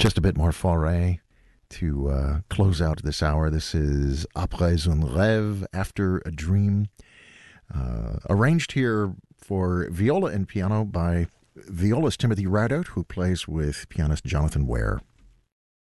Just a bit more Fauré to close out this hour. This is Après un rêve, After a Dream, arranged here for viola and piano by violist Timothy Ridout, who plays with pianist Jonathan Ware.